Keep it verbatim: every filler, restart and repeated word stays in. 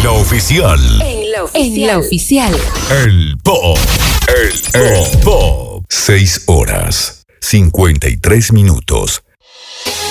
la oficial. En la oficial. En la oficial. El Pop. El, el Pop. Seis horas, cincuenta y tres minutos.